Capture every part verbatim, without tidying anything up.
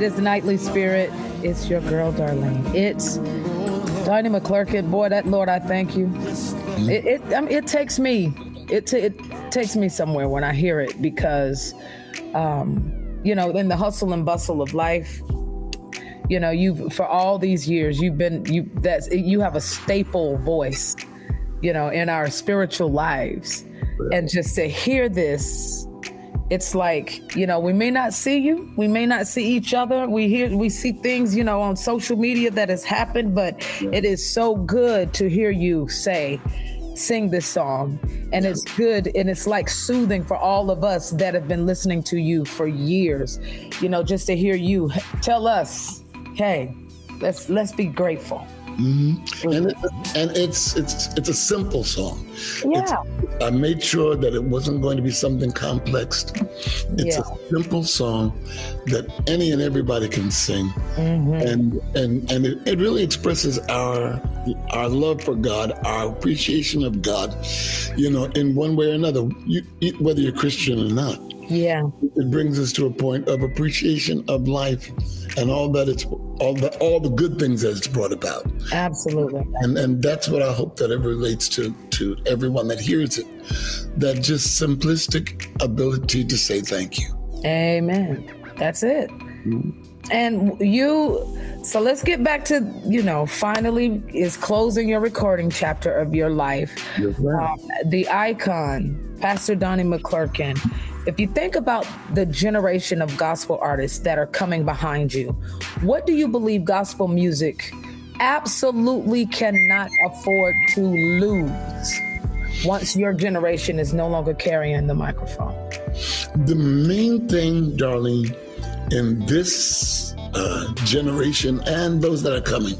is Nightly Spirit. It's your girl, Darlene. It's Donnie McClurkin. Boy, that Lord, I thank you. It it, I mean, it takes me. It t- it takes me somewhere when I hear it because, um, you know, in the hustle and bustle of life, you know, you for all these years you've been you that's you have a staple voice, you know, in our spiritual lives, and just to hear this. It's like, you know, we may not see you, we may not see each other. We hear, we see things, you know, on social media that has happened, but it is so good to hear you say, sing this song. And it's good. And it's like soothing for all of us that have been listening to you for years, you know, just to hear you tell us, hey, let's, let's be grateful. Mm-hmm. And it, and it's it's it's a simple song. Yeah. It's, I made sure that it wasn't going to be something complex. It's yeah. a simple song that any and everybody can sing, mm-hmm. and and and it, it really expresses our our love for God, our appreciation of God, you know, in one way or another, you, whether you're Christian or not. Yeah. It brings us to a point of appreciation of life and all that it's all the all the good things that it's brought about. Absolutely. And and that's what I hope that it relates to to everyone that hears it. That just simplistic ability to say thank you. Amen. That's it. Mm-hmm. And you, so let's get back to, you know, finally is closing your recording chapter of your life. Yes, um, the icon, Pastor Donnie McClurkin. If you think about the generation of gospel artists that are coming behind you, what do you believe gospel music absolutely cannot afford to lose once your generation is no longer carrying the microphone? The main thing, Darlene, in this uh, generation and those that are coming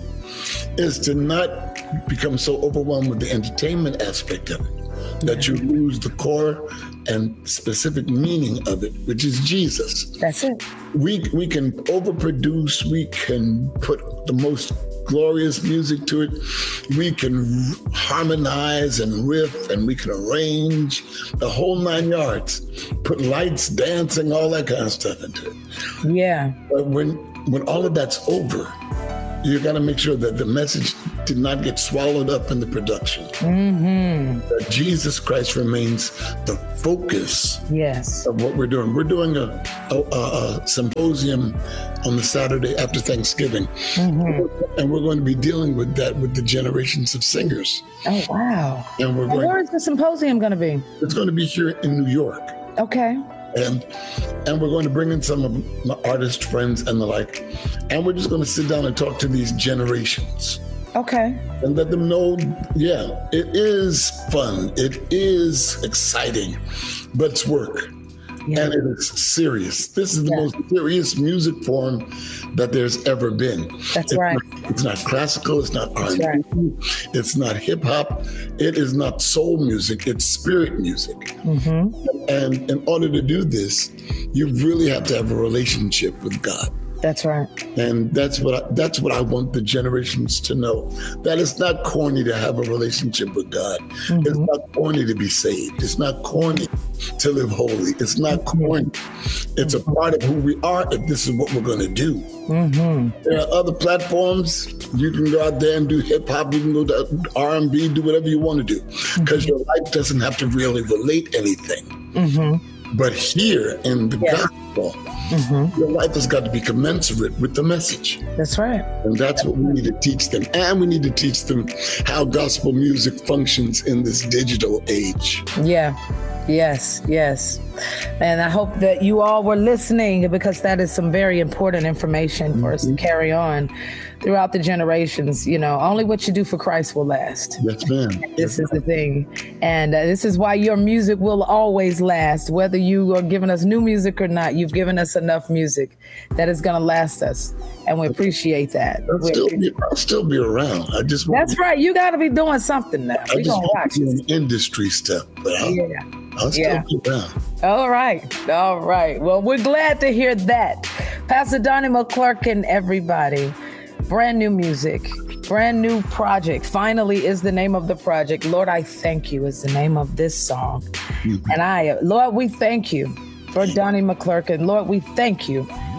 is to not become so overwhelmed with the entertainment aspect of it that you lose the core and specific meaning of it, which is Jesus. That's it. We we can overproduce, we can put the most glorious music to it, we can harmonize and riff, and we can arrange the whole nine yards, put lights, dancing, all that kind of stuff into it. Yeah. But when when all of that's over, you got to make sure that the message did not get swallowed up in the production. Mm-hmm. That Jesus Christ remains the focus yes. of what we're doing. We're doing a, a, a symposium on the Saturday after Thanksgiving. Mm-hmm. And we're going to be dealing with that with the generations of singers. Oh, wow. And we're and going, where is the symposium going to be? It's going to be here in New York. Okay. And and we're going to bring in some of my artist friends and the like. And we're just going to sit down and talk to these generations. Okay. And let them know, yeah, it is fun. It is exciting, but it's work. Yeah. And it is serious. This is the yeah. most serious music form that there's ever been. That's it's right. Not, it's not classical. It's not R and B. Right. It's not hip hop. It is not soul music. It's spirit music. Mm-hmm. And in order to do this, you really have to have a relationship with God. That's right. And that's what I, that's what I want the generations to know. That it's not corny to have a relationship with God. Mm-hmm. It's not corny to be saved. It's not corny to live holy. It's not corny. It's mm-hmm. a part of who we are if this is what we're going to do. Mm-hmm. There are other platforms. You can go out there and do hip hop. You can go to R and B, do whatever you want to do. Because mm-hmm. your life doesn't have to really relate anything. Mm-hmm. But here in the yeah. gospel, mm-hmm. your life has got to be commensurate with the message. That's right. And that's what we need to teach them. And we need to teach them how gospel music functions in this digital age. Yeah. Yes, yes. And I hope that you all were listening, because that is some very important information for mm-hmm. us to carry on throughout the generations. You know, only what you do for Christ will last. Yes, ma'am. This yes, is the thing. And uh, this is why your music will always last. Whether you are giving us new music or not, you've given us enough music that is going to last us. And we appreciate that. I'll still, be, I'll still be around. I just want That's right. You got to be doing something now. I we just gonna want watch to do industry stuff. But I'll, yeah. I'll still yeah. be around. All right. All right. Well, we're glad to hear that. Pastor Donnie McClurkin, everybody. Brand new music, brand new project. Finally is the name of the project. Lord, I thank you is the name of this song. Mm-hmm. And I, Lord, we thank you for Donnie McClurkin. Lord, we thank you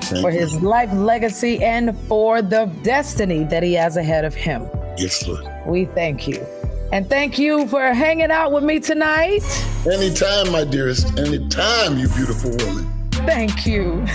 Thank for you. his life legacy and for the destiny that he has ahead of him. Yes, Lord. We thank you. And thank you for hanging out with me tonight. Anytime, my dearest. Anytime, you beautiful woman. Thank you.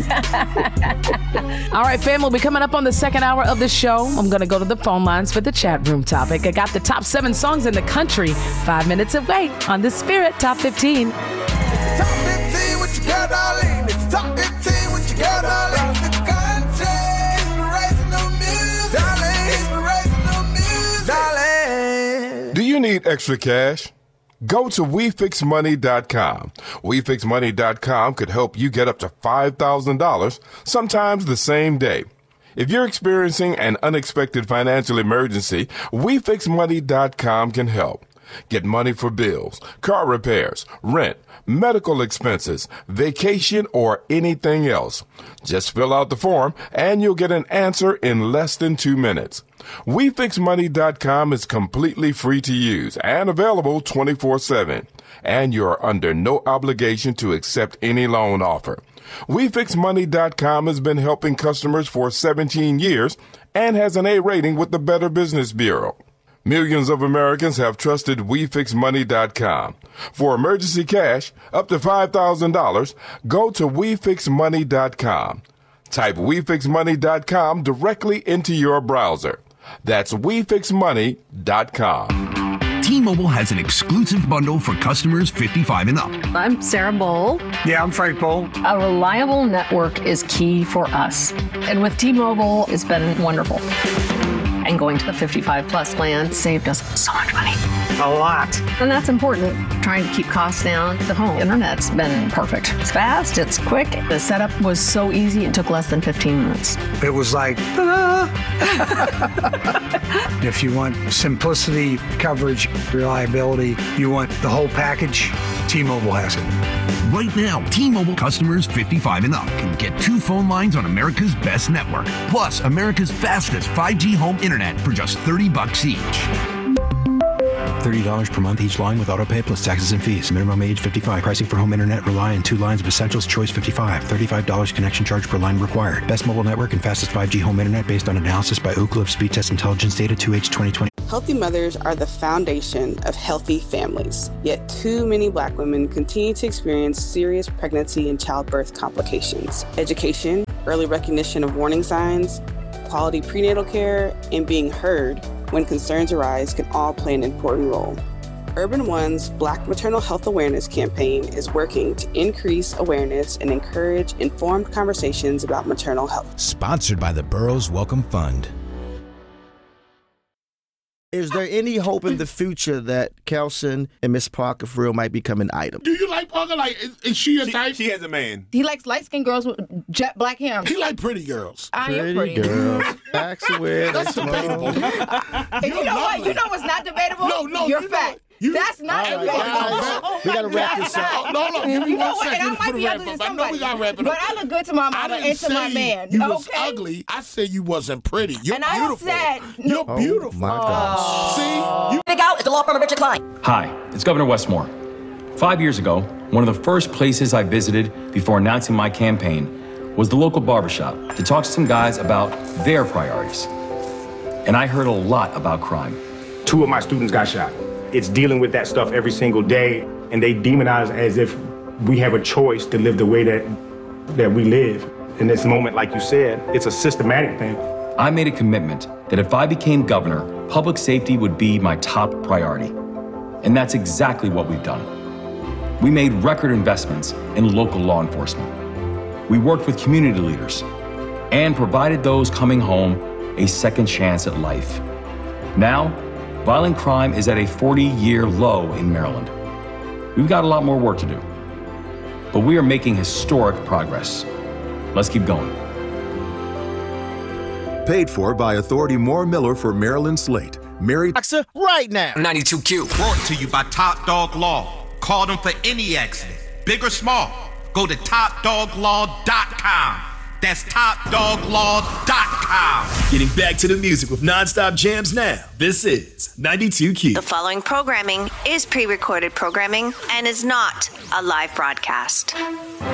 All right, fam, we'll be coming up on the second hour of the show. I'm going to go to the phone lines for the chat room topic. I got the top seven songs in the country. Five minutes away on The Spirit Top fifteen. Top fifteen, what you got, darling? It's top fifteen, what you got, darling? The country, inspirational music, darling. Inspirational music, darling. Do you need extra cash? Go to we fix money dot com. we fix money dot com could help you get up to five thousand dollars, sometimes the same day. If you're experiencing an unexpected financial emergency, we fix money dot com can help. Get money for bills, car repairs, rent, medical expenses, vacation, or anything else. Just fill out the form and you'll get an answer in less than two minutes. we fix money dot com is completely free to use and available twenty-four seven. And you're under no obligation to accept any loan offer. we fix money dot com has been helping customers for seventeen years and has an A rating with the Better Business Bureau. Millions of Americans have trusted we fix money dot com. For emergency cash, up to five thousand dollars, go to we fix money dot com. Type we fix money dot com directly into your browser. That's we fix money dot com. T-Mobile has an exclusive bundle for customers fifty-five and up. I'm Sarah Bowl. Yeah, I'm Frank Bowl. A reliable network is key for us. And with T-Mobile, it's been wonderful. And going to the fifty-five plus plan saved us so much money. A lot. And that's important. Trying to keep costs down. The home internet's been perfect. It's fast, it's quick. The setup was so easy, it took less than fifteen minutes. It was like, ah. If you want simplicity, coverage, reliability, you want the whole package, T-Mobile has it. Right now, T-Mobile customers fifty-five and up can get two phone lines on America's best network, plus America's fastest five G home internet for just thirty bucks each. thirty dollars per month each line with autopay plus taxes and fees. Minimum age fifty-five. Pricing for home internet rely on two lines of Essentials Choice fifty-five. thirty-five dollars connection charge per line required. Best mobile network and fastest five G home internet based on analysis by Ookla of Speed Test Intelligence data two H twenty twenty. Healthy mothers are the foundation of healthy families. Yet too many Black women continue to experience serious pregnancy and childbirth complications. Education, early recognition of warning signs, quality prenatal care, and being heard when concerns arise can all play an important role. Urban One's Black Maternal Health Awareness campaign is working to increase awareness and encourage informed conversations about maternal health. Sponsored by the Burroughs Welcome Fund. Is there any hope in the future that Kelson and Miss Parker for real might become an item? Do you like Parker? Like, is, is she a she, type? She has a man. He likes light-skinned girls with jet black hair. He like pretty girls. I pretty am pretty. girls. Facts aware. That's debatable. And you know what? You know what's not debatable? No, no, Your you fact. Know, you, That's not right, debatable. guys, we gotta wrap this up. No, no, give me You know one what? second And I might for be the other wrap than up. I know somebody. we got to wrap it up. But I look good to my mama I and to my man. You okay? was ugly. I said you wasn't pretty. You're and I beautiful. said, You're Oh, beautiful. my gosh. See? You Big Out is the law firm of Richard Klein. Hi, it's Governor Westmore. Five years ago, one of the first places I visited before announcing my campaign was the local barbershop to talk to some guys about their priorities. And I heard a lot about crime. Two of my students got shot. It's dealing with that stuff every single day, and they demonize as if we have a choice to live the way that that we live. In this moment, like you said, it's a systematic thing. I made a commitment that if I became governor, public safety would be my top priority. And that's exactly what we've done. We made record investments in local law enforcement. We worked with community leaders and provided those coming home a second chance at life. Now, violent crime is at a forty-year low in Maryland. We've got a lot more work to do, but we are making historic progress. Let's keep going. Paid for by Authority Moore Miller for Maryland Slate. Mary right now. ninety-two Q. Brought to you by Top Dog Law. Call them for any accident, big or small. Go to top dog law dot com. That's top dog law dot com. Getting back to the music with nonstop jams now. This is ninety-two Q. The following programming is pre-recorded programming and is not a live broadcast.